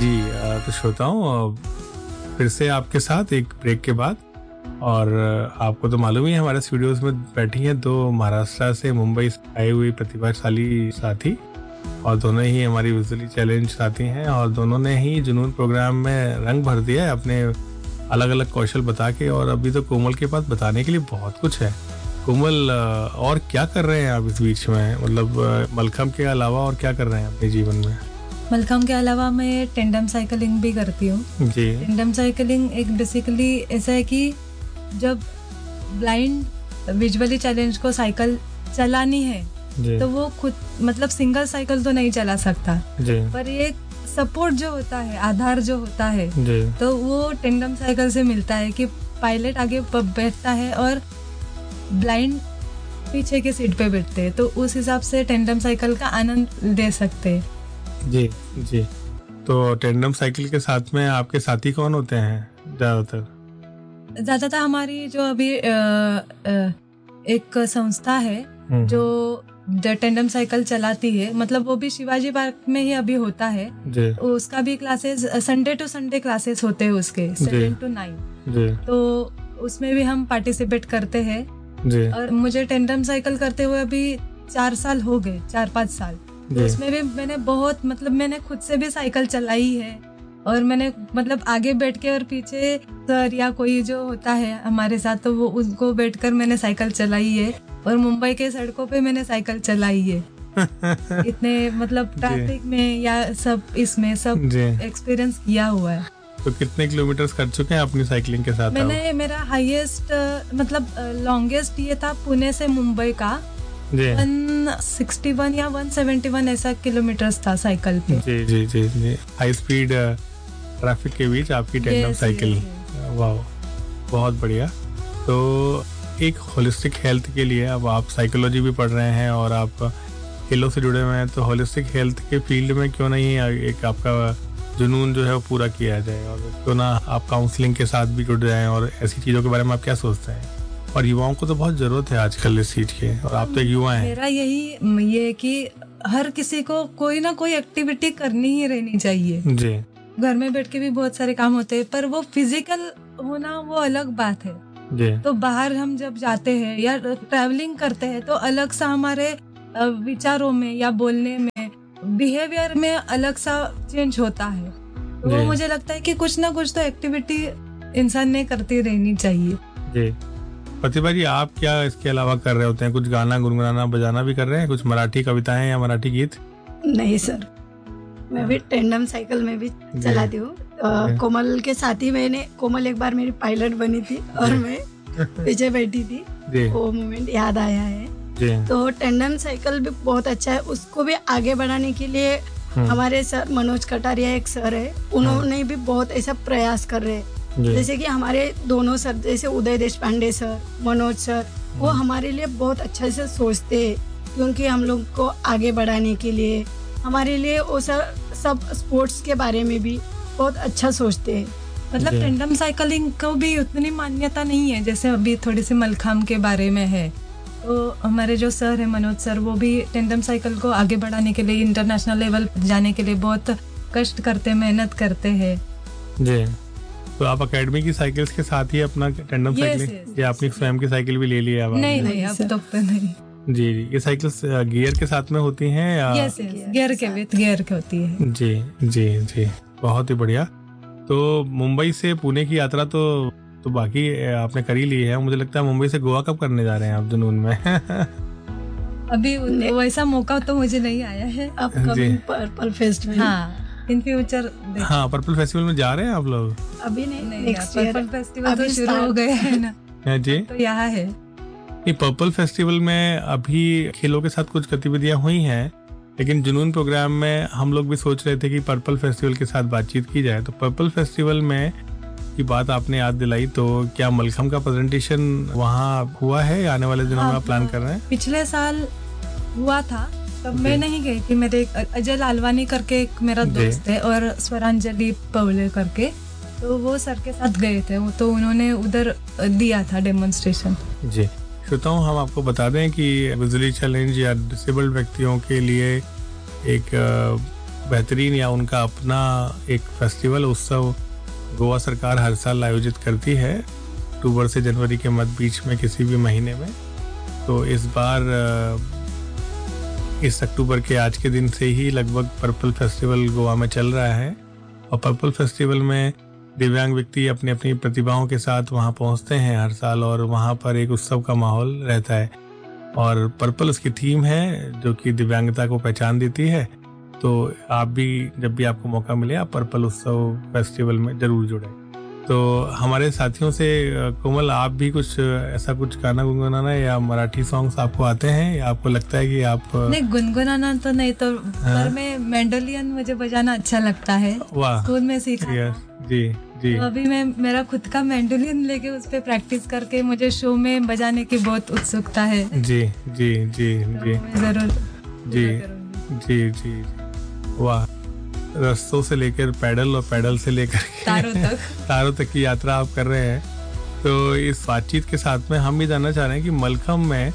जी तो श्रोताओं फिर से आपके साथ एक ब्रेक के बाद, और आपको तो मालूम ही है हमारे स्टूडियोज में बैठी हैं दो महाराष्ट्र से मुंबई से आए हुए प्रतिभाशाली साथी, और दोनों ही हमारी विजुअली चैलेंज साथी हैं, और दोनों ने ही जुनून प्रोग्राम में रंग भर दिया है अपने अलग अलग कौशल बता के। और अभी तो कोमल के पास बताने के लिए बहुत कुछ है। कोमल, और क्या कर रहे हैं आप इस बीच में, मतलब मलखम्ब के अलावा और क्या कर रहे हैं अपने जीवन में? मलखम्ब के अलावा मैं टेंडम साइकिलिंग भी करती हूँ। जी। टेंडम साइकिलिंग एक बेसिकली ऐसा है कि जब ब्लाइंड विजुअली चैलेंज को साइकिल चलानी है तो वो खुद मतलब सिंगल साइकिल तो नहीं चला सकता, पर एक सपोर्ट जो होता है, आधार जो होता है, तो वो टेंडम साइकिल से मिलता है कि पायलट आगे बैठता है और ब्लाइंड पीछे के सीट पे बैठते हैं, तो उस हिसाब से टेंडम साइकिल का आनंद ले सकते हैं। जी जी। तो टेंडम साइकिल के साथ में आपके साथी कौन होते हैं ज्यादातर? हमारी जो अभी एक संस्था है जो टेंडम साइकिल चलाती है, मतलब वो भी शिवाजी पार्क में ही अभी होता है। उसका भी classes Sunday to Sunday classes होते हैं उसके 7 to 9, तो उसमें भी हम पार्टिसिपेट करते हैं। और मुझे टेंडम साइकिल करते हुए अभी 4 साल हो गए, 4-5 साल। तो उसमें भी मैंने बहुत मतलब मैंने खुद से भी साइकिल चलाई है, और मैंने मतलब आगे बैठ के और पीछे सर या कोई जो होता है हमारे साथ, तो वो उसको बैठकर मैंने साइकिल चलाई है, और मुंबई के सड़कों पे मैंने साइकिल चलाई है। इतने मतलब ट्रैफिक में या सब इसमें सब एक्सपीरियंस किया हुआ है। तो कितने किलोमीटर्स कर चुके हैं अपनी साइकिलिंग के साथ? मैंने मेरा हाईएस्ट मतलब लॉन्गेस्ट ये था पुणे से मुंबई का 161 या 171 ऐसा किलोमीटर्स था साइकिल पे। जी जी जी जी। हाई स्पीड ट्रैफिक के बीच आपकी टेंडम साइकिल। वाह, बहुत बढ़िया। तो एक होलिस्टिक हेल्थ के लिए अब आप साइकोलॉजी भी पढ़ रहे हैं और आप खेलों से जुड़े हुए हैं, तो होलिस्टिक हेल्थ के फील्ड में क्यों नहीं एक आपका जुनून जो है वो पूरा किया जाए, और क्यों ना आप काउंसलिंग के साथ भी जुड़ जाएं, और ऐसी चीज़ों के बारे में आप क्या सोचते हैं? और युवाओं को तो बहुत जरूरत है आजकल इस चीज की, और आप तो एक युवा हैं। मेरा यही ये कि हर किसी को कोई ना कोई एक्टिविटी करनी ही रहनी चाहिए। जी। घर में बैठ के भी बहुत सारे काम होते हैं, पर वो फिजिकल होना वो अलग बात है। जी। तो बाहर हम जब जाते हैं या ट्रैवलिंग करते हैं तो अलग सा हमारे विचारों में या बोलने में, बिहेवियर में अलग सा चेंज होता है। तो वो मुझे लगता है कि कुछ ना कुछ तो एक्टिविटी इंसान ने करती रहनी चाहिए। जी। प्रतिभा जी, आप क्या इसके अलावा कर रहे होते हैं? कुछ गाना गुनगुनाना बजाना भी कर रहे हैं? कुछ मराठी कविताएं या मराठी गीत? नहीं सर, मैं भी टेंडम साइकिल में भी चलाती हूँ। कोमल के साथ ही कोमल एक बार मेरी पायलट बनी थी और मैं पीछे बैठी थी, वो मोमेंट याद आया है। तो टेंडम साइकिल भी बहुत अच्छा है, उसको भी आगे बढ़ाने के लिए हमारे सर मनोज कटारिया एक सर है, उन्होंने भी बहुत ऐसा प्रयास कर रहे हैं। जैसे कि हमारे दोनों सर, जैसे उदय देशपांडे सर, मनोज सर, वो हमारे लिए बहुत अच्छा से सोचते हैं, क्योंकि हम लोग को आगे बढ़ाने के लिए हमारे लिए वो सर सब स्पोर्ट्स के बारे में भी बहुत अच्छा सोचते हैं। मतलब टेंडम साइकिलिंग को भी उतनी मान्यता नहीं है जैसे अभी थोड़ी सी मलखम्ब के बारे में है। तो हमारे जो सर है मनोज सर, वो भी टेंडम साइकिल को आगे बढ़ाने के लिए, इंटरनेशनल लेवल जाने के लिए बहुत कष्ट करते, मेहनत करते हैं। जी। तो आप एकेडमी की साइकिल्स के साथ ही अपना टेंडम साइकिलिंग या अपनी स्वयं की साइकिल भी ले लिया? नहीं, अब तक तो नहीं। जी जी। ये साइकिल्स गियर के साथ में होती हैं या? यस, गियर के विद गियर के होती है। जी जी जी, बहुत ही बढ़िया। तो मुंबई से पुणे की यात्रा तो बाकी आपने कर ही ली है। मुझे लगता है मुंबई से गोवा कब करने जा रहे हैं आप जुनून में? अभी वैसा मौका तो मुझे नहीं आया है। अपकमिंग पर्पल फेस्टिवल, हाँ, इन फ्यूचर। हाँ, पर्पल फेस्टिवल में जा रहे हैं आप लोग? अभी नहीं, नेक्स्ट पर्पल फेस्टिवल तो शुरू हो गए है ना जी, तो यहाँ है। ये पर्पल फेस्टिवल में अभी खेलों के साथ कुछ गतिविधियां हुई हैं, लेकिन जुनून प्रोग्राम में हम लोग भी सोच रहे थे कि पर्पल फेस्टिवल के साथ बातचीत की जाए। तो पर्पल फेस्टिवल में की बात आपने याद दिलाई, तो क्या मलखम्ब का प्रेजेंटेशन वहाँ हुआ है? आने वाले दिनों में आप प्लान कर रहे हैं? पिछले साल हुआ था, तब मैं नहीं गई थी। मेरे अजय लालवानी करके एक मेरा दोस्त है और स्वरांजलि पवले करके, तो वो सर के साथ गए थे, तो उन्होंने उधर दिया था डेमोन्स्ट्रेशन। जी। श्रोताओं, हम आपको बता दें कि विजुअली चैलेंज या डिसेबल्ड व्यक्तियों के लिए एक बेहतरीन या उनका अपना एक फेस्टिवल उत्सव गोवा सरकार हर साल आयोजित करती है अक्टूबर से जनवरी के मध्य बीच में किसी भी महीने में। तो इस बार इस अक्टूबर के आज के दिन से ही लगभग पर्पल फेस्टिवल गोवा में चल रहा है। और पर्पल फेस्टिवल में दिव्यांग व्यक्ति अपनी अपनी प्रतिभाओं के साथ वहाँ पहुँचते हैं हर साल, और वहाँ पर एक उत्सव का माहौल रहता है। और पर्पल उसकी थीम है जो कि दिव्यांगता को पहचान देती है। तो आप भी जब भी आपको मौका मिले आप पर्पल उत्सव फेस्टिवल में जरूर जुड़े। तो हमारे साथियों से कोमल, आप भी कुछ ऐसा कुछ गाना गुनगुनाना या मराठी सॉन्ग्स आपको आते हैं, या आपको लगता है कि आप? नहीं, गुनगुनाना तो नहीं, तो पर में मैंडोलियन मुझे बजाना अच्छा लगता है। वाह, स्कूल में सीखा। जी जी। तो अभी मैं मेरा खुद का मैंडोलियन लेके उस पे प्रैक्टिस करके मुझे शो में बजाने की बहुत उत्सुकता है। जी जी जी जी, जरूर। जी जी जी, वाह। रस्तों से लेकर पैडल और पैडल से लेकर तारों तक की यात्रा आप कर रहे हैं। तो इस बातचीत के साथ में हम भी जानना चाह रहे हैं कि मलखम्ब में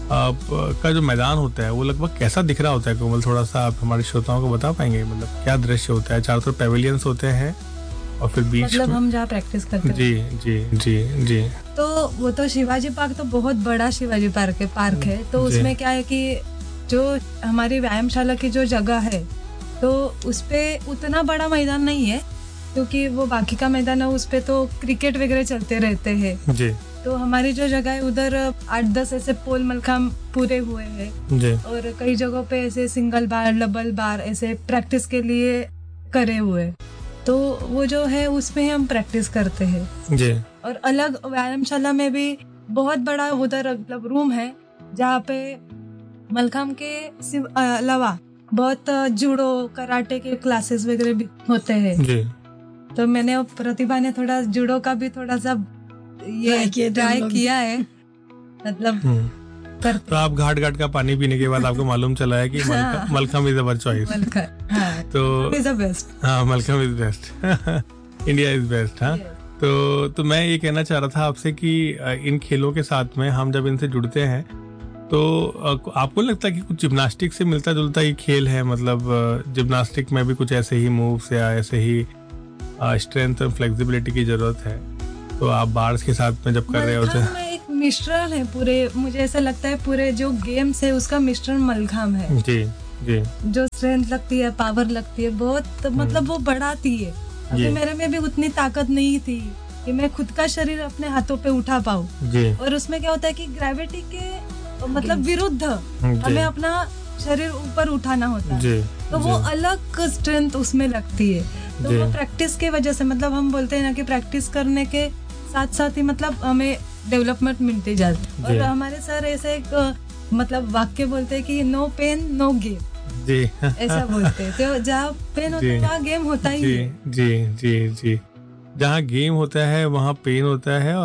का जो मैदान होता है वो लगभग कैसा दिख रहा होता है कोमल? थोड़ा सा आप हमारे श्रोताओं को बता पाएंगे, मतलब क्या दृश्य होता है? चारों तरफ पेविलियंस होते हैं और फिर बीच मतलब हम जहाँ प्रैक्टिस करते हैं। जी जी जी जी। तो वो तो शिवाजी पार्क तो बहुत बड़ा शिवाजी पार्क है। तो उसमें क्या है कि जो हमारी व्यायामशाला की जो जगह है तो उस पे उतना बड़ा मैदान नहीं है, क्योंकि वो बाकी का मैदान है उस पे तो क्रिकेट वगैरह चलते रहते हैं जी। तो हमारी जो जगह है उधर 8-10 ऐसे पोल मलखम्ब पूरे हुए हैं जी। और कई जगहों पे ऐसे सिंगल बार डबल बार ऐसे प्रैक्टिस के लिए करे हुए। तो वो जो है उसमें हम प्रैक्टिस करते हैं जी। और अलग व्यायामशाला में भी बहुत बड़ा उधर मतलब रूम है जहाँ पे मलखम्ब के अलावा बहुत जूडो कराटे के क्लासेस वगैरह भी होते हैं जी। तो मैंने और प्रतिभा ने थोड़ा जूडो का भी थोड़ा सा ये ट्राई किया है, मतलब तो आप घाट का पानी पीने के बाद आपको मालूम चला है कि मलखम्ब इज अवर चॉइस। तो इज द बेस्ट। हाँ, mallakhamb is best, India is best. हाँ, तो मैं ये कहना चाह रहा था आपसे कि इन खेलों के साथ में हम जब इनसे जुड़ते हैं तो आपको लगता है कि कुछ जिम्नास्टिक से मिलता जुलता ही खेल है? मतलब जिम्नास्टिक में भी कुछ ऐसे ही मूव्स या ऐसे ही स्ट्रेंथ और फ्लेक्सिबिलिटी की जरूरत है, तो आप बार्स के साथ में जब कर रहे होते हैं? एक मिश्रण है पूरे, मुझे ऐसा लगता है पूरे जो गेम्स है उसका मिश्रण मलखम्ब है जी जी। जो स्ट्रेंथ लगती है, पावर लगती है, बहुत मतलब वो बढ़ाती है। अभी मेरे में भी उतनी ताकत नहीं थी कि मैं खुद का शरीर अपने हाथों पे उठा पाऊँ, और उसमें क्या होता है कि ग्रेविटी के मतलब विरुद्ध हमें अपना शरीर ऊपर उठाना होता है, तो वो अलग स्ट्रेंथ उसमें लगती है। तो वो प्रैक्टिस के वजह से, मतलब हम बोलते हैं ना कि प्रैक्टिस करने के साथ साथ ही मतलब हमें डेवलपमेंट मिलती जाती है। और हमारे सर ऐसे एक मतलब वाक्य बोलते हैं कि नो पेन नो गेम जी, ऐसा बोलते हैं। तो जहाँ पेन होता है वहाँ गेम होता ही है जी जी जी। जहाँ गेम होता है वहाँ पेन होता है,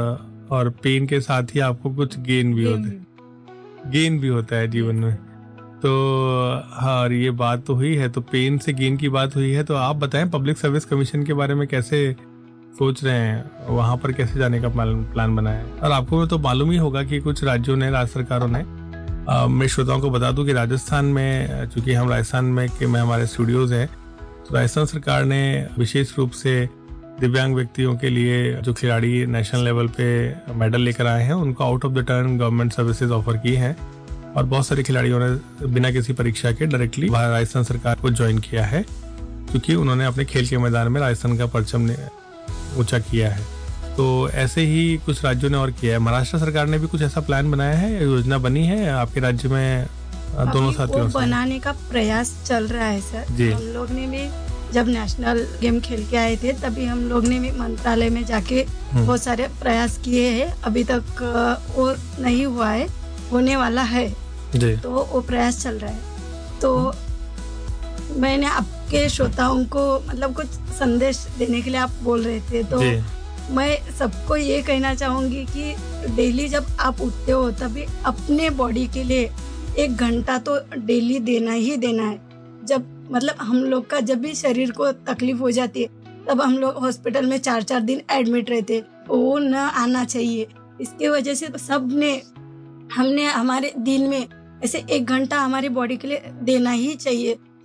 और पेन के साथ ही आपको कुछ गेन भी होता है जीवन में। तो हाँ, ये बात तो हुई है, तो पेन से गेन की बात हुई है। तो आप बताएं पब्लिक सर्विस कमीशन के बारे में कैसे सोच रहे हैं, वहाँ पर कैसे जाने का प्लान बनाया है? और आपको तो मालूम ही होगा कि कुछ राज्यों ने, राज्य सरकारों ने, मैं श्रोताओं को बता दूं कि राजस्थान में, चूंकि हम राजस्थान में हमारे स्टूडियोज है, तो राजस्थान सरकार ने विशेष रूप से दिव्यांग व्यक्तियों के लिए जो खिलाड़ी नेशनल लेवल पे मेडल लेकर आए हैं उनको out of the turn government services offer की हैं, और बहुत सारे खिलाड़ियों ने बिना किसी परीक्षा के डायरेक्टली राजस्थान सरकार को ज्वाइन किया है, क्योंकि उन्होंने अपने खेल के मैदान में राजस्थान का परचम ऊंचा किया है। तो ऐसे ही कुछ राज्यों ने और किया है। महाराष्ट्र सरकार ने भी कुछ ऐसा प्लान बनाया है, योजना बनी है आपके राज्य में? दोनों साथियों से बनाने का प्रयास चल रहा है सर। हम लोग ने भी जब नेशनल गेम खेल के आए थे तभी हम लोग ने भी मंत्रालय में जाके बहुत सारे प्रयास किए हैं। अभी तक वो नहीं हुआ है, होने वाला है जी। तो वो प्रयास चल रहा है। तो मैंने आपके श्रोताओं को मतलब कुछ संदेश देने के लिए आप बोल रहे थे, तो मैं सबको ये कहना चाहूंगी कि डेली जब आप उठते हो तभी अपने बॉडी के लिए 1 घंटा तो डेली देना ही देना है। जब मतलब हम लोग का जब भी शरीर को तकलीफ हो जाती है तब हम लोग हॉस्पिटल में 4-4 दिन एडमिट रहते, वो न आना चाहिए। इसके वजह से हमने हमारे दिन में ऐसे 1 घंटा हमारी बॉडी के लिए देना ही चाहिए।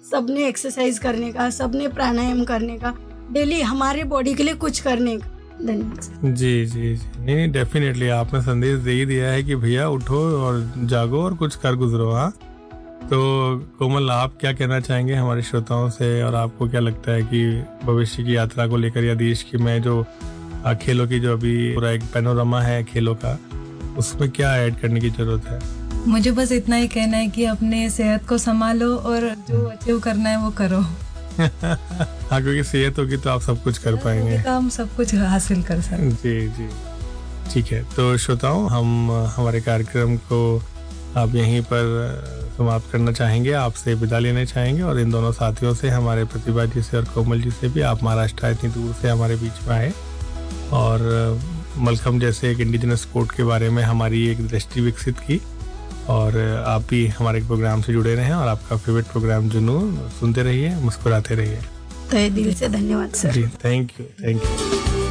सबने एक्सरसाइज करने का, सबने प्राणायाम करने का, डेली हमारे बॉडी के लिए कुछ करने का। धन्यवाद। जी जी जी, नहीं डेफिनेटली आपने संदेश दे ही दिया है कि भैया उठो और जागो और कुछ कर गुजरो। हाँ, तो कोमल, आप क्या कहना चाहेंगे हमारे श्रोताओं से, और आपको क्या लगता है कि भविष्य की यात्रा को लेकर या देश की में जो खेलों की जो अभी पूरा एक पैनोरामा है खेलों का, उसमें क्या ऐड करने की जरूरत है? मुझे बस इतना ही कहना है कि अपने सेहत को संभालो और जो अचीव करना है वो करो। हाँ, क्योंकि सेहत होगी तो आप सब कुछ कर पाएंगे, तो हम सब कुछ हासिल कर सकते। जी जी, ठीक है। तो श्रोताओं, हम हमारे कार्यक्रम को अब यहीं पर समाप्त करना चाहेंगे, आपसे विदा लेना चाहेंगे, और इन दोनों साथियों से, हमारे प्रतिभा जी से और कोमल जी से भी, आप महाराष्ट्र इतनी दूर से हमारे बीच में आए और मलखम्ब जैसे एक इंडिजिनस स्पोर्ट के बारे में हमारी एक दृष्टि विकसित की, और आप भी हमारे प्रोग्राम से जुड़े रहें और आपका फेवरेट प्रोग्राम जुनून सुनते रहिए, मुस्कुराते रहिए। तहे दिल से धन्यवाद सर। Ji, thank you.